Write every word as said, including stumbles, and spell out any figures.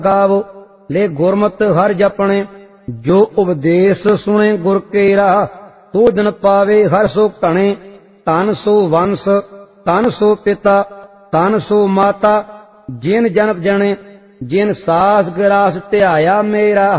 गावो ले गुरमत हर जपने जो उपदेश सुने गुर केरा तो दिन पावे हर सो घने तन सो वंश तन सो पिता तन सो माता जिन जन्म जने जिन सास ग्रास ध्याया मेरा